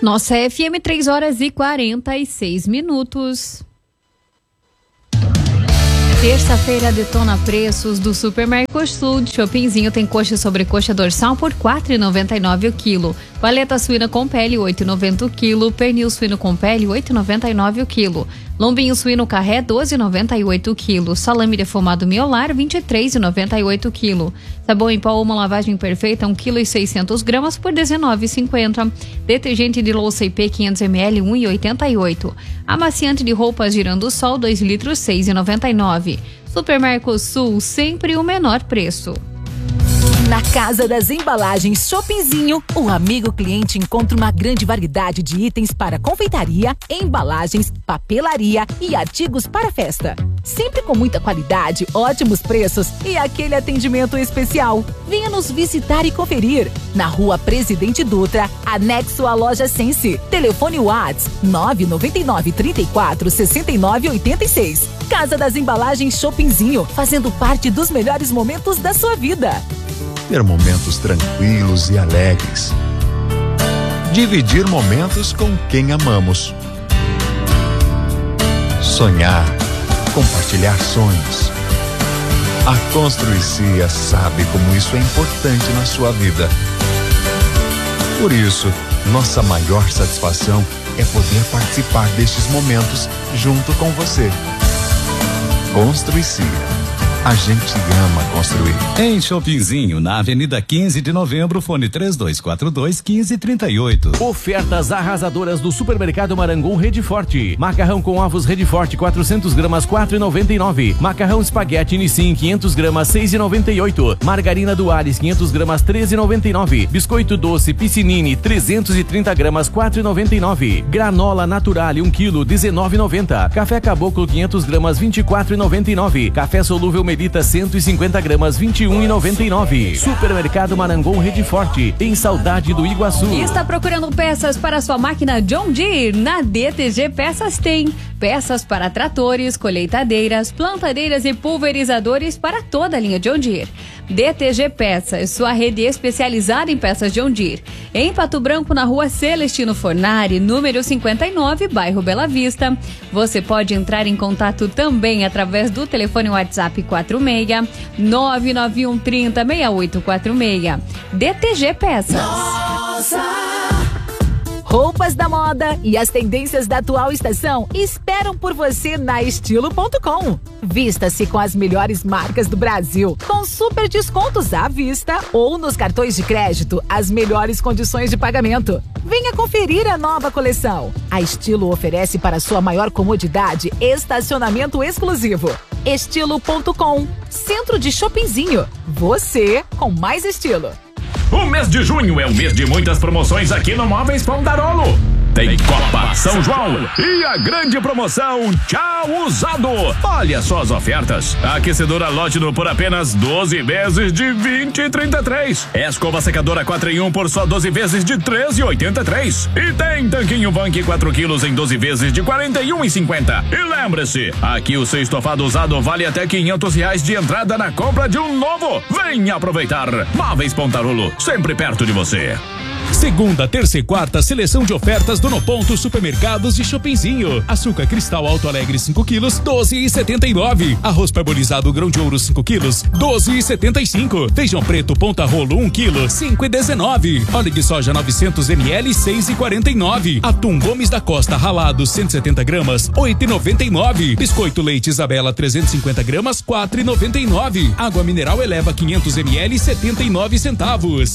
Nossa FM, 3h46. Terça-feira detona preços do Super Mercosul. Shoppingzinho tem coxa e sobrecoxa dorsal por R$ 4,99 o quilo. Paleta suína com pele, R$ 8,90 o quilo. Pernil suíno com pele, R$ 8,99 o quilo. Lombinho suíno carré, R$ 12,98 o quilo. Salame defumado miolar, R$ 23,98 o quilo. Sabão em pó uma lavagem perfeita, 1,6 kg por R$ 19,50. Detergente de louça IP 500 ml, R$ 1,88. Amaciante de roupas Girando Sol, 2 litros, R$ 6,99. Super Mercosul, sempre o menor preço. Na Casa das Embalagens Shoppingzinho, o amigo cliente encontra uma grande variedade de itens para confeitaria, embalagens, papelaria e artigos para festa. Sempre com muita qualidade, ótimos preços e aquele atendimento especial. Venha nos visitar e conferir. Na Rua Presidente Dutra, anexo à Loja Sense. Telefone WhatsApp 999 34 69 86. Casa das Embalagens Shoppingzinho, fazendo parte dos melhores momentos da sua vida. Ter momentos tranquilos e alegres. Dividir momentos com quem amamos. Sonhar, compartilhar sonhos. A Construicia sabe como isso é importante na sua vida. Por isso, nossa maior satisfação é poder participar destes momentos junto com você. Construicia. A gente ama construir. Em Shoppingzinho, na Avenida 15 de Novembro, fone 3242-1538. Ofertas arrasadoras do Supermercado Marangon Rede Forte. Macarrão com ovos Rede Forte, 400 gramas, R$ 4,99. Macarrão espaguete Nissin, 500 gramas, R$ 6,98. Margarina Duares, 500 gramas, R$ 13,99. Biscoito doce Piscinini, 330 gramas, R$ 4,99. Granola Naturale, 1 kg, R$ 19,90. Café Caboclo, 500 gramas, R$ 24,99. Café solúvel Melita 150 gramas, R$ 21,99. Supermercado Marangon Rede Forte, em Saudade do Iguaçu. Está procurando peças para sua máquina John Deere? Na DTG Peças tem. Peças para tratores, colheitadeiras, plantadeiras e pulverizadores para toda a linha John Deere. DTG Peças, sua rede especializada em peças John Deere. Em Pato Branco, na Rua Celestino Fornari, número 59, bairro Bela Vista. Você pode entrar em contato também através do telefone WhatsApp 46 991 30 6846. DTG Peças. Nossa! Roupas da moda e as tendências da atual estação esperam por você na Estilo.com. Vista-se com as melhores marcas do Brasil, com super descontos à vista ou nos cartões de crédito, as melhores condições de pagamento. Venha conferir a nova coleção. A Estilo oferece para sua maior comodidade estacionamento exclusivo. Estilo.com, centro de Shoppingzinho. Você com mais estilo. O mês de junho é o mês de muitas promoções aqui no Móveis Pontarolo. Tem Copa São João e a grande promoção Tchau Usado. Olha só as ofertas. Aquecedora Lotino por apenas 12 vezes de 20,33. Escova secadora 4 em 1 por só 12 vezes de 13,83. E tem tanquinho Vank 4 quilos em 12 vezes de 41,50. E lembre-se, aqui o seu estofado usado vale até R$500 de entrada na compra de um novo. Venha aproveitar. Móveis Pontarolo, sempre perto de você. Segunda, terça e quarta, seleção de ofertas do No Ponto Supermercados de Shoppingzinho. Açúcar cristal Alto Alegre 5 quilos, 12,79. Arroz parbolizado grão de ouro 5 quilos, 12,75. Feijão preto Ponta Rolo 1 quilo, 5,19. Óleo de soja 900 ml, 6,49. Atum Gomes da Costa ralado 170 gramas, 8,99. Biscoito Leite Isabela 350 gramas, 4,99. Água mineral Eleva 500 ml, 79 centavos.